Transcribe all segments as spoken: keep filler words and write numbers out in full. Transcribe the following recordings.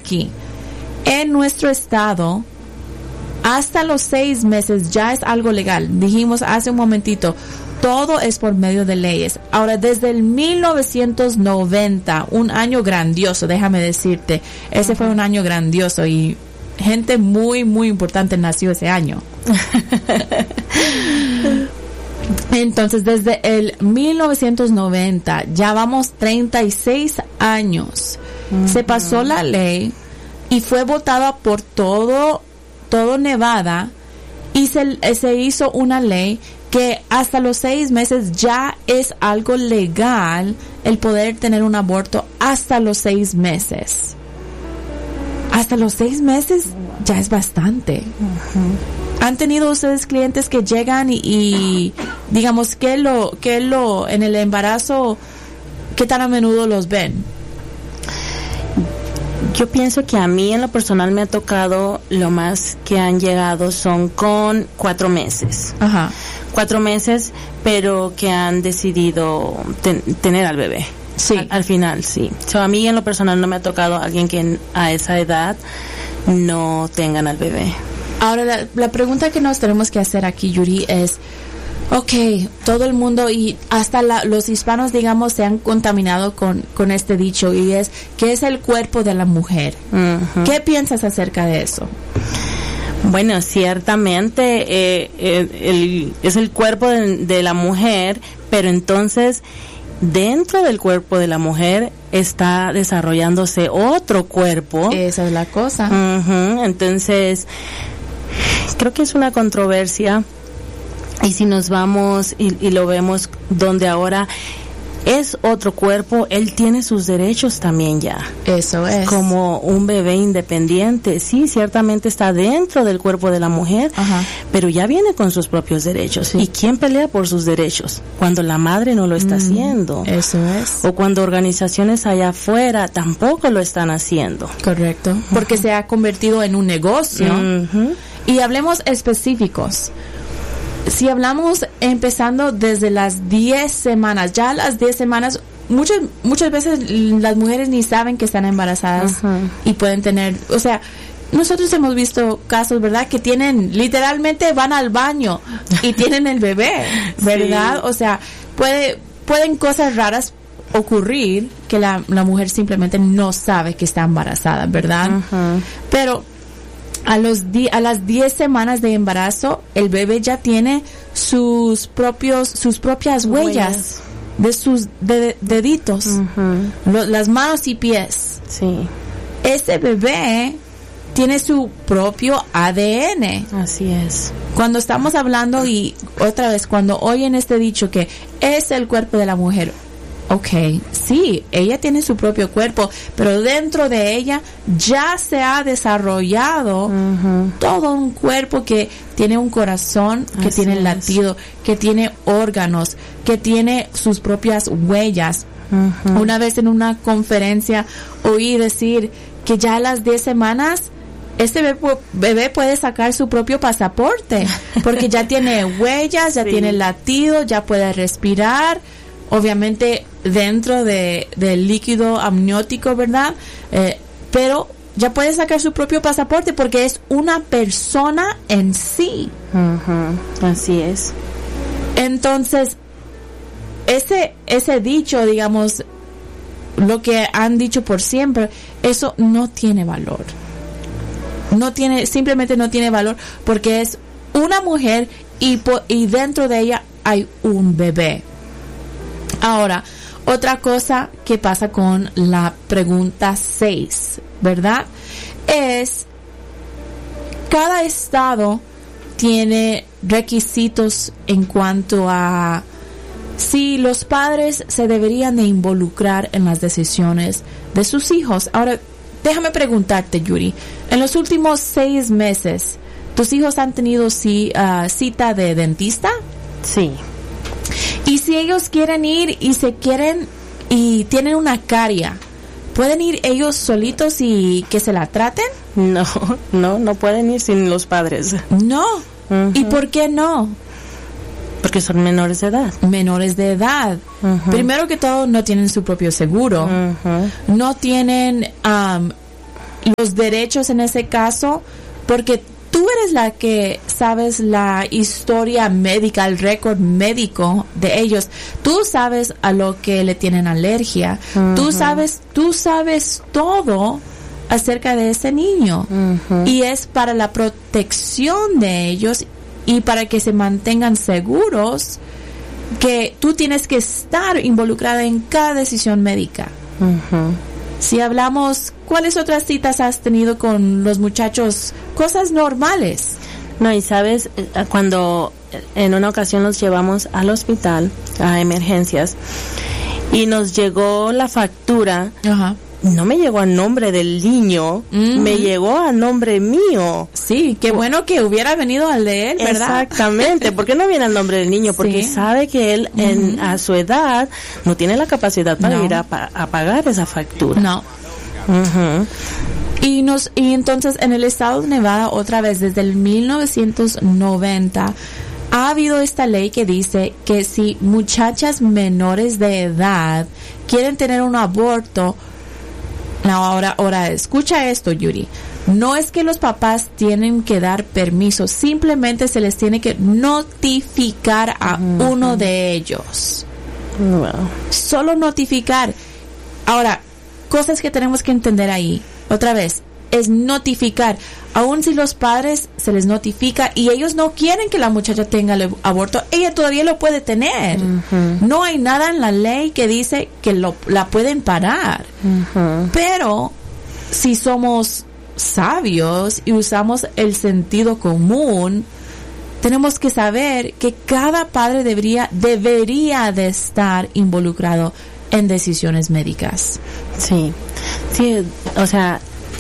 aquí. En nuestro estado, hasta los seis meses ya es algo legal. Dijimos hace un momentito, todo es por medio de leyes. Ahora, desde el mil novecientos noventa, un año grandioso, déjame decirte, ese uh-huh. fue un año grandioso y gente muy, muy importante nació ese año. Entonces, desde el mil novecientos noventa, ya vamos treinta y seis años. Uh-huh. Se pasó la ley y fue votada por todo, todo Nevada y se, se hizo una ley que hasta los seis meses ya es algo legal el poder tener un aborto hasta los seis meses. Hasta los seis meses ya es bastante. Uh-huh. ¿Han tenido ustedes clientes que llegan y, y digamos, que lo, que lo, en el embarazo, qué tan a menudo los ven? Yo pienso que a mí en lo personal me ha tocado, lo más que han llegado son con cuatro meses. Ajá. Cuatro meses, pero que han decidido ten, tener al bebé. Sí. Al, al final, sí. So, a mí en lo personal no me ha tocado alguien que en, a esa edad no tengan al bebé. Ahora, la, la pregunta que nos tenemos que hacer aquí, Yuri, es, okay, todo el mundo y hasta la, los hispanos, digamos, se han contaminado con, con este dicho y es, ¿qué es el cuerpo de la mujer? Uh-huh. ¿Qué piensas acerca de eso? Bueno, ciertamente eh, eh, el, es el cuerpo de, de la mujer, pero entonces dentro del cuerpo de la mujer está desarrollándose otro cuerpo. Esa es la cosa. Uh-huh. Entonces, creo que es una controversia. Y si nos vamos y, y lo vemos donde ahora es otro cuerpo, él tiene sus derechos también ya. Eso es. Como un bebé independiente. Sí, ciertamente está dentro del cuerpo de la mujer, ajá, pero ya viene con sus propios derechos. Sí. ¿Y quién pelea por sus derechos? Cuando la madre no lo está mm, haciendo. Eso es. O cuando organizaciones allá afuera tampoco lo están haciendo. Correcto. Porque uh-huh. se ha convertido en un negocio. Uh-huh. Y hablemos específicos. Si hablamos empezando desde las diez semanas, ya a las diez semanas, muchas muchas veces las mujeres ni saben que están embarazadas uh-huh. y pueden tener, o sea, nosotros hemos visto casos, ¿verdad? Que tienen, literalmente van al baño y tienen el bebé, ¿verdad? Sí. O sea, puede pueden cosas raras ocurrir que la, la mujer simplemente no sabe que está embarazada, ¿verdad? Uh-huh. Pero A los di- a las diez semanas de embarazo, el bebé ya tiene sus propios sus propias huellas, huellas. de sus de- deditos, uh-huh. Lo, las manos y pies. Sí. Ese bebé tiene su propio A D N. Así es. Cuando estamos hablando y otra vez cuando oyen este dicho que es el cuerpo de la mujer, okay, sí, ella tiene su propio cuerpo, pero dentro de ella ya se ha desarrollado uh-huh. todo un cuerpo que tiene un corazón, que Así tiene es. latido, que tiene órganos, que tiene sus propias huellas. Uh-huh. Una vez en una conferencia oí decir que ya a las diez semanas este bebé, bebé puede sacar su propio pasaporte, porque ya tiene huellas, ya sí. tiene latido, ya puede respirar. Obviamente dentro de del líquido amniótico, ¿verdad? Eh, pero ya puede sacar su propio pasaporte porque es una persona en sí. Uh-huh. Así es. Entonces, ese ese dicho, digamos, lo que han dicho por siempre, eso no tiene valor. No tiene, simplemente no tiene valor porque es una mujer y po- y dentro de ella hay un bebé. Ahora, otra cosa que pasa con la pregunta seis, ¿verdad? Es, cada estado tiene requisitos en cuanto a si los padres se deberían de involucrar en las decisiones de sus hijos. Ahora, déjame preguntarte, Yuri, en los últimos seis meses, ¿tus hijos han tenido sí, uh, cita de dentista? Sí. Y si ellos quieren ir y se quieren y tienen una caria, ¿pueden ir ellos solitos y que se la traten? No, no, no pueden ir sin los padres. No. Uh-huh. ¿Y por qué no? Porque son menores de edad. Menores de edad. Uh-huh. Primero que todo, no tienen su propio seguro. Uh-huh. No tienen um, los derechos en ese caso, porque tú eres la que sabes la historia médica, el récord médico de ellos. Tú sabes a lo que le tienen alergia. Uh-huh. Tú sabes, tú sabes todo acerca de ese niño. Uh-huh. Y es para la protección de ellos y para que se mantengan seguros que tú tienes que estar involucrada en cada decisión médica. Uh-huh. Si hablamos, ¿cuáles otras citas has tenido con los muchachos? Cosas normales. No, y sabes, cuando en una ocasión los llevamos al hospital, a emergencias, y nos llegó la factura, ajá, no me llegó a nombre del niño, mm-hmm, me llegó a nombre mío. Sí, qué bueno que hubiera venido al de él, ¿verdad? Exactamente. ¿Por qué no viene al nombre del niño? Porque sí, sabe que él, mm-hmm, en, a su edad, no tiene la capacidad para no ir a, a pagar esa factura. No. Uh-huh. Y nos, y entonces en el estado de Nevada, otra vez, desde el mil novecientos noventa, ha habido esta ley que dice que si muchachas menores de edad quieren tener un aborto, no, ahora, ahora, escucha esto, Yuri. No es que los papás tienen que dar permiso, simplemente se les tiene que notificar a uh-huh, uno de ellos. Wow. Solo notificar. Ahora, cosas que tenemos que entender ahí, otra vez, es notificar. Aun si los padres se les notifica y ellos no quieren que la muchacha tenga el aborto, ella todavía lo puede tener. Uh-huh. No hay nada en la ley que dice que lo, la pueden parar. Uh-huh. Pero si somos sabios y usamos el sentido común, tenemos que saber que cada padre debería, debería de estar involucrado en decisiones médicas. Sí, sí, o sea,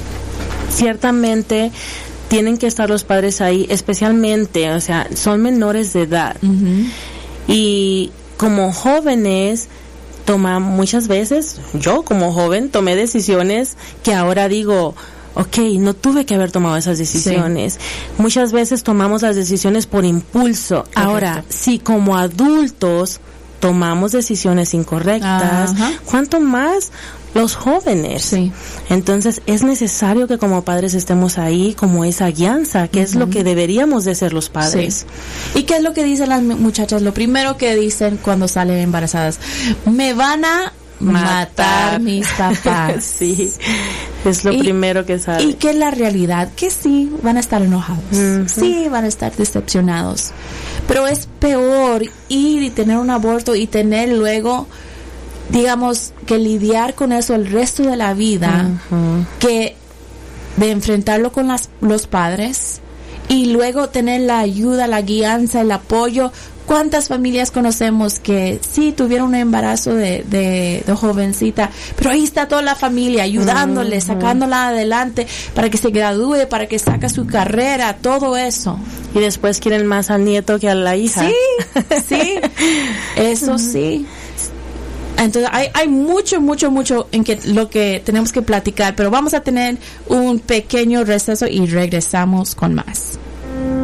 ciertamente tienen que estar los padres ahí, especialmente, o sea, son menores de edad. Uh-huh. Y como jóvenes, toma muchas veces, yo como joven tomé decisiones que ahora digo, ok, no tuve que haber tomado esas decisiones. Sí. Muchas veces tomamos las decisiones por impulso. Correcto. Ahora, si como adultos tomamos decisiones incorrectas, ajá, ¿cuánto más los jóvenes? Sí. Entonces es necesario que como padres estemos ahí como esa guianza, que uh-huh, es lo que deberíamos de ser los padres. Sí. ¿Y qué es lo que dicen las muchachas? Lo primero que dicen cuando salen embarazadas: me van a matar, matar mis papás. Sí, es lo y, primero que sale. Y que es la realidad, que sí, van a estar enojados, uh-huh, sí, van a estar decepcionados, pero es peor ir y tener un aborto y tener luego, digamos, que lidiar con eso el resto de la vida, uh-huh, que de enfrentarlo con las, los padres y luego tener la ayuda, la guianza, el apoyo. ¿Cuántas familias conocemos que sí tuvieron un embarazo de, de, de jovencita, pero ahí está toda la familia ayudándole, uh-huh, sacándola adelante para que se gradúe, para que saque su carrera, todo eso? Y después quieren más al nieto que a la hija. Sí, sí, eso uh-huh, sí. Entonces hay, hay mucho, mucho, mucho en que lo que tenemos que platicar, pero vamos a tener un pequeño receso y regresamos con más.